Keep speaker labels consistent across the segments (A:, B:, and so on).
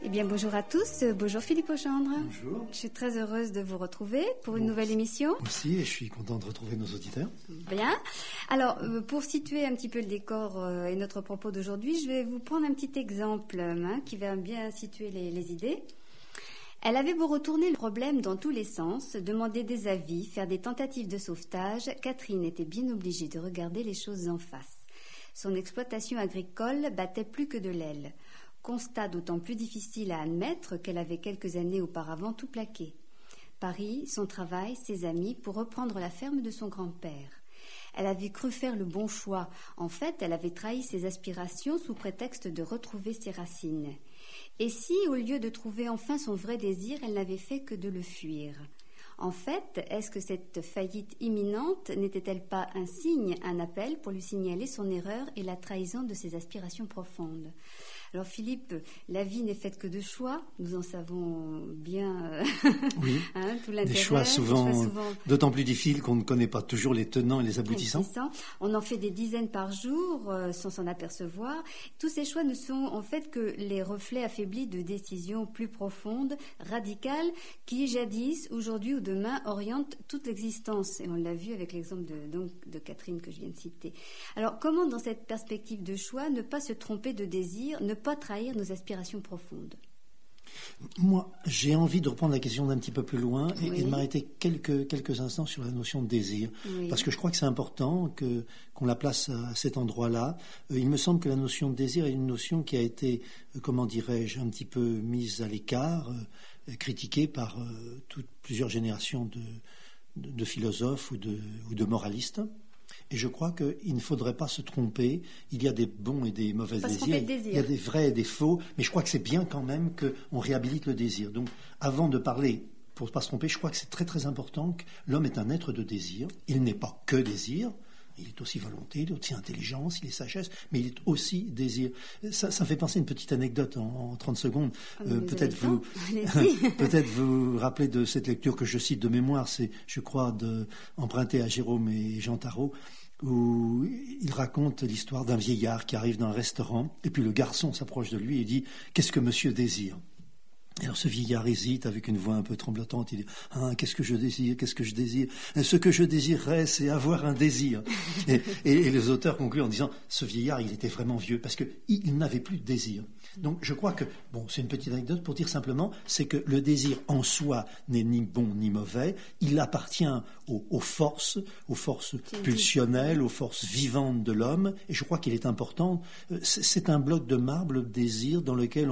A: Eh bien, bonjour à tous. Bonjour Philippe Auchandre.
B: Bonjour.
A: Je suis très heureuse de vous retrouver pour une nouvelle émission.
B: Aussi, et je suis content de retrouver nos auditeurs.
A: Bien. Alors, pour situer un petit peu le décor et notre propos d'aujourd'hui, je vais vous prendre un petit exemple qui va bien situer les idées. Elle avait beau retourner le problème dans tous les sens, demander des avis, faire des tentatives de sauvetage, Catherine était bien obligée de regarder les choses en face. Son exploitation agricole battait plus que de l'aile. Constat d'autant plus difficile à admettre qu'elle avait quelques années auparavant tout plaqué. Paris, son travail, ses amis, pour reprendre la ferme de son grand-père. Elle avait cru faire le bon choix. En fait, elle avait trahi ses aspirations sous prétexte de retrouver ses racines. Et si, au lieu de trouver enfin son vrai désir, elle n'avait fait que de le fuir ? En fait, est-ce que cette faillite imminente n'était-elle pas un signe, un appel pour lui signaler son erreur et la trahison de ses aspirations profondes ? Alors Philippe, la vie n'est faite que de choix, nous en savons bien
B: oui.
A: Tout l'intérêt.
B: Des choix souvent d'autant plus difficiles qu'on ne connaît pas toujours les tenants et les aboutissants.
A: On en fait des dizaines par jour sans s'en apercevoir. Tous ces choix ne sont en fait que les reflets affaiblis de décisions plus profondes, radicales, qui jadis, aujourd'hui ou demain, orientent toute l'existence. Et on l'a vu avec l'exemple de Catherine que je viens de citer. Alors comment dans cette perspective de choix ne pas se tromper de désir, ne pas trahir nos aspirations profondes?
B: Moi, j'ai envie de reprendre la question d'un petit peu plus loin et de m'arrêter quelques instants sur la notion de désir. Oui. Parce que je crois que c'est important qu'on la place à cet endroit-là. Il me semble que la notion de désir est une notion qui a été, comment dirais-je, un petit peu mise à l'écart, critiquée par plusieurs générations de philosophes ou de moralistes. Et je crois qu'il ne faudrait pas se tromper. Il y a des bons et des mauvais désirs. Il y a des vrais et des faux. Mais je crois que c'est bien quand même qu'on réhabilite le désir. Donc, avant de parler, pour ne pas se tromper, je crois que c'est très très important que l'homme est un être de désir. Il n'est pas que désir. Il est aussi volonté, il est aussi intelligence, il est sagesse, mais il est aussi désir. Ça me fait penser à une petite anecdote en 30 secondes. Peut-être vous rappelez de cette lecture que je cite de mémoire, c'est, je crois, empruntée à Jérôme et Jean Tarot, où il raconte l'histoire d'un vieillard qui arrive dans un restaurant, et puis le garçon s'approche de lui et dit « Qu'est-ce que monsieur désire ?» Alors ce vieillard hésite avec une voix un peu tremblotante, il dit « Ah, qu'est-ce que je désire, qu'est-ce que je désire ? Ce que je désirerais, c'est avoir un désir. » Et les auteurs concluent en disant « Ce vieillard, il était vraiment vieux parce qu'il n'avait plus de désir. » Donc je crois que, c'est une petite anecdote pour dire simplement, c'est que le désir en soi n'est ni bon ni mauvais, il appartient aux forces pulsionnelles, aux forces vivantes de l'homme, et je crois qu'il est important, c'est un bloc de marbre, le désir, dans lequel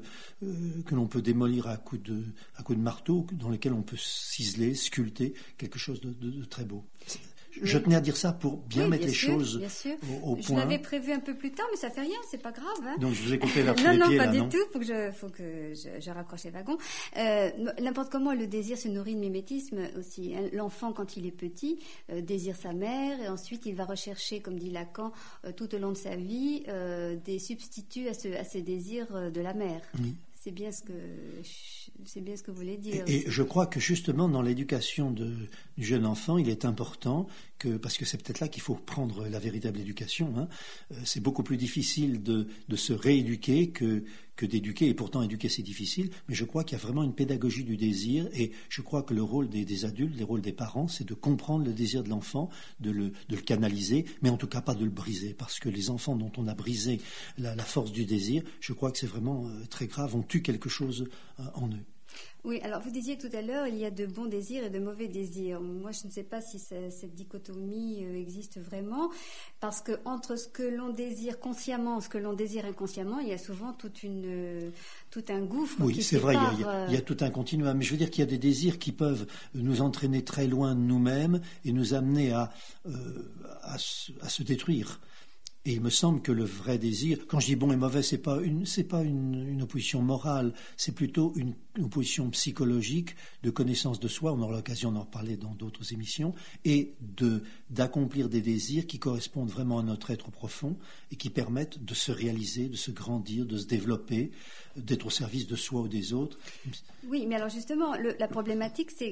B: que l'on peut démolir à coups de marteau, dans lequel on peut ciseler, sculpter quelque chose de très beau. Je tenais à dire ça pour bien mettre les choses au point.
A: Je l'avais prévu un peu plus tard, mais ça fait rien, c'est pas grave.
B: Donc je vous ai coupé la
A: non, pas du tout. Faut que je raccroche les wagons. N'importe comment, le désir se nourrit de mimétisme aussi. L'enfant, quand il est petit, désire sa mère, et ensuite il va rechercher, comme dit Lacan, tout au long de sa vie, des substituts à ce désir de la mère. Oui. C'est bien ce que vous voulez dire.
B: Et je crois que justement dans l'éducation du jeune enfant, il est important parce que c'est peut-être là qu'il faut prendre la véritable éducation. C'est beaucoup plus difficile de se rééduquer que d'éduquer, et pourtant éduquer c'est difficile, mais je crois qu'il y a vraiment une pédagogie du désir, et je crois que le rôle des adultes, le rôle des parents, c'est de comprendre le désir de l'enfant, de le canaliser, mais en tout cas pas de le briser, parce que les enfants dont on a brisé la force du désir, je crois que c'est vraiment très grave, on tue quelque chose en eux.
A: Oui, alors vous disiez tout à l'heure, il y a de bons désirs et de mauvais désirs. Moi, je ne sais pas si cette dichotomie existe vraiment, parce que entre ce que l'on désire consciemment, ce que l'on désire inconsciemment, il y a souvent tout un gouffre.
B: Oui,
A: qui
B: c'est vrai,
A: sépare,
B: il y a tout un continuum. Mais je veux dire qu'il y a des désirs qui peuvent nous entraîner très loin de nous-mêmes et nous amener à se détruire. Et il me semble que le vrai désir, quand je dis bon et mauvais, c'est pas une opposition morale, c'est plutôt une opposition psychologique de connaissance de soi. On aura l'occasion d'en reparler dans d'autres émissions, et d'accomplir des désirs qui correspondent vraiment à notre être profond et qui permettent de se réaliser, de se grandir, de se développer, d'être au service de soi ou des autres.
A: Oui, mais alors justement, la problématique, c'est